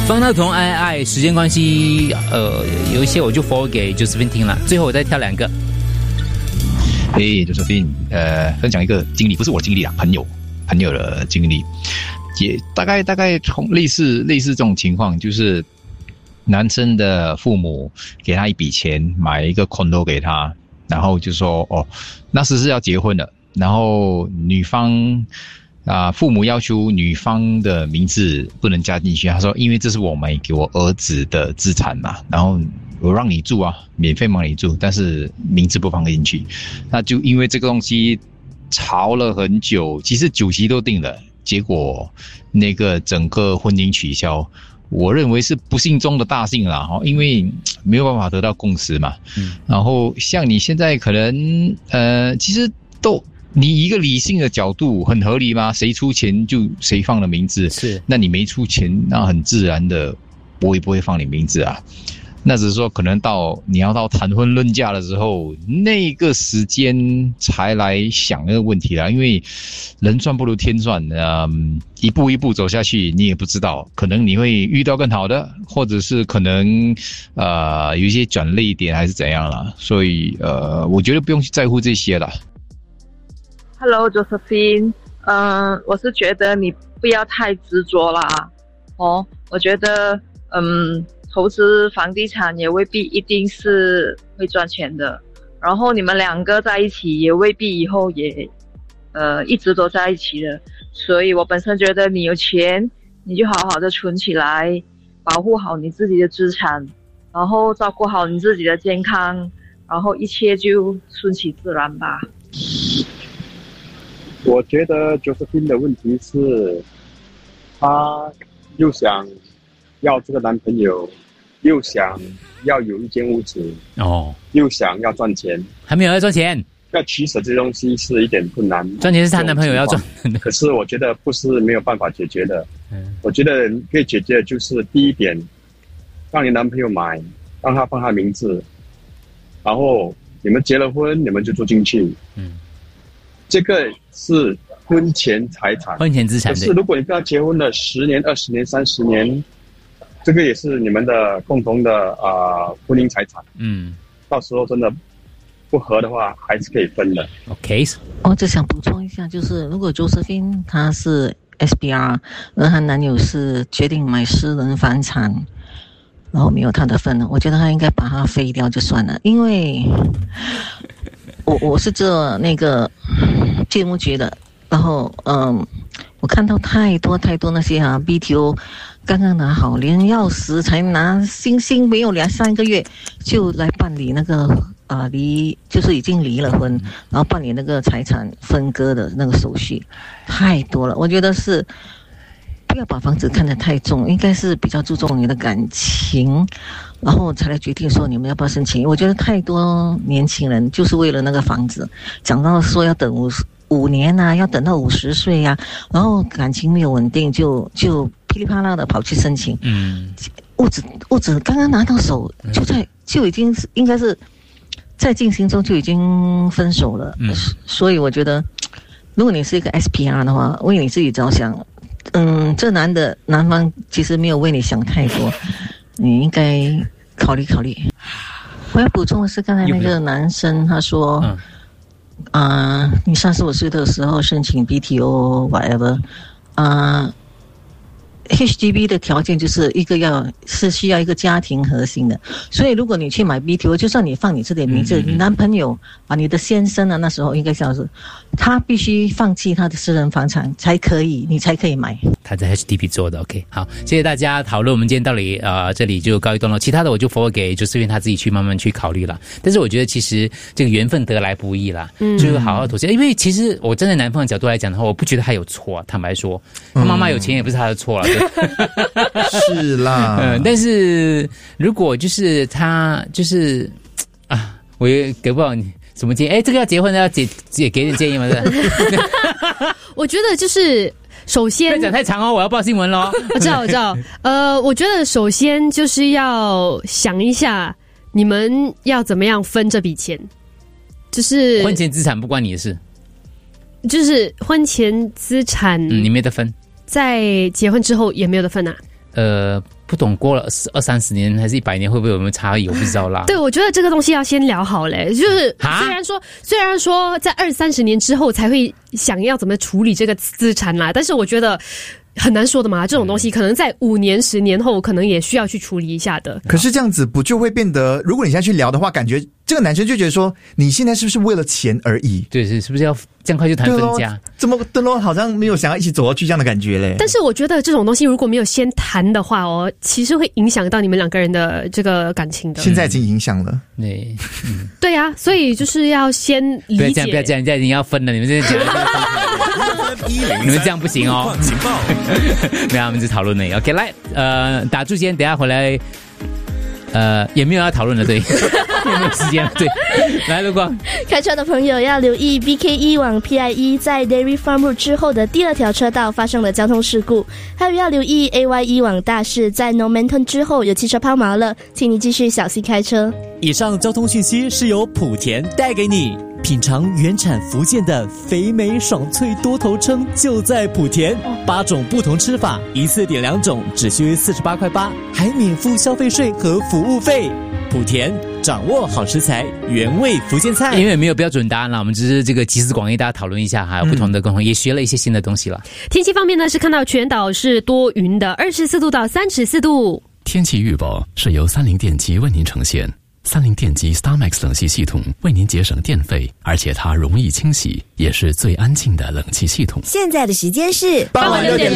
方大同爱爱，时间关系，有一些我就 forward 给 Josephine 听了，最后我再挑2个。 Josephine，分享一个经历，不是我经历啦，朋友的经历，也大概从类似这种情况，就是男生的父母给他一笔钱，买一个 condo 给他，然后就说那时是要结婚了，然后女方父母要求女方的名字不能加进去，他说因为这是我买给我儿子的资产嘛，然后我让你住免费帮你住，但是名字不放进去。那就因为这个东西吵了很久，其实酒席都定了，结果那个整个婚姻取消，我认为是不幸中的大幸啦，因为没有办法得到共识嘛。然后像你现在可能其实你一个理性的角度很合理吗？谁出钱就谁放了名字，是，那你没出钱，那很自然的我也不会放你名字啊。那只是说可能你要到谈婚论嫁的时候，那个时间才来想那个问题啦。因为人算不如天算，一步一步走下去，你也不知道，可能你会遇到更好的，或者是可能有一些转捩点还是怎样啦。所以我觉得不用去在乎这些啦。 Hello Josephine， 我是觉得你不要太执着啦。我觉得投资房地产也未必一定是会赚钱的，然后你们2个在一起也未必以后也一直都在一起的，所以我本身觉得你有钱你就好好的存起来，保护好你自己的资产，然后照顾好你自己的健康，然后一切就顺其自然吧。 我觉得 Josephine 的问题是，她又想要这个男朋友，又想要有一间屋子，又想要赚钱， 还没有要赚钱， 要取舍这些东西是一点困难。 赚钱是她男朋友要赚， 可是我觉得不是没有办法解决的。我觉得可以解决的就是第一点，让你男朋友买，让他放他名字，然后你们结了婚，你们就住进去。这个是婚前财产， 婚前资产。 可是如果你跟他结婚了10年、20年、30年，这个也是你们的共同的婚姻财产。到时候真的不合的话，还是可以分的。 OK。 我只想补充一下，就是如果 Josephine 她是 SBR， 而她男友是决定买私人房产，然后没有她的份，我觉得她应该把它废掉就算了，因为我是做那个建屋局的，然后我看到太多那些BTO 刚刚拿好，连钥匙才拿新没有2-3个月就来办理那个就是已经离了婚，然后办理那个财产分割的那个手续，太多了。我觉得是不要把房子看得太重，应该是比较注重你的感情，然后才来决定说你们要不要申请。我觉得太多年轻人就是为了那个房子，讲到说要等5年啊，要等到50岁啊，然后感情没有稳定就噼里啪啦的跑去申请。物质刚刚拿到手就已经应该是在进行中就已经分手了。所以我觉得如果你是一个 SPR 的话，为你自己着想，这男方其实没有为你想太多，你应该考虑考虑。我要补充的是，刚才那个男生他说你35岁的时候申请 BTO whatever HDB 的条件就是需要一个家庭核心的，所以如果你去买 BTO， 就算你放你自己的名字，你男朋友你的先生那时候应该像是他必须放弃他的私人房产才可以，你才可以买。 他在 HDB 做的 OK。 好，谢谢大家讨论，我们今天到里这里就告一段落，其他的我就 forward 给Josephine他自己去慢慢去考虑了。但是我觉得其实这个缘分得来不易啦，就是好好妥协。因为其实我站在男方的角度来讲的话，我不觉得他有错坦白说，他妈妈有钱也不是他的错啦。 是啦， 但是如果就是他就是我也给不了你什么建议。这个要结婚的要给点建议吗？ 我觉得就是首先再讲太长我要报新闻咯。 我知道我觉得首先就是要想一下你们要怎么样分这笔钱，就是婚前资产不关你的事， 就是婚前资产你没得分， 在结婚之后也没有得分不懂过了20-30年还是100年会不会有没有差异，我不知道啦。 对，我觉得这个东西要先聊好嘞，就是虽然说在20-30年之后才会想要怎么处理这个资产啦，但是我觉得很难说的嘛，这种东西可能在5年10年后可能也需要去处理一下的。 可是这样子不就会变得，如果你现在去聊的话，感觉这个男生就觉得说你现在是不是为了钱而已？ 对，是不是要这样快就谈分家？ 怎么的咯，好像没有想要一起走下去这样的感觉嘞。 但是我觉得这种东西如果没有先谈的话哦，其实会影响到你们2个人的这个感情的。 现在已经影响了。 对， 对啊，所以就是要先理解。 不要这样，人家已经要分了，你们这样讲，你们这样不行哦。没有，我们只讨论而已。OK， 来，打住先，等一下回来。也没有要讨论的，对，也没有时间了，对。来，陆光， 开车的朋友要留意 BK1 往 PIE 在 Dairy Farm Road 之后的第2条车道发生了交通事故，还有要留意 AY1 往大市在 Normanton 之后有汽车抛锚了，请你继续小心开车。 以上交通讯息是由莆田带给你。品尝原产福建的肥美爽脆多头鲳，就在莆田，8种不同吃法，一次点2种，只需48.8块，还免付消费税和服务费。莆田掌握好食材，原味福建菜。因为没有标准答案了，我们只是这个集思广益，大家讨论一下，还有不同的共同，也学了一些新的东西了。 天气方面呢，是看到全岛是多云的，24度到34度。 天气预报是由30电机为您呈现。30电机 StarMax 冷气系统为您节省电费，而且它容易清洗，也是最安静的冷气系统。 现在的时间是傍晚6点。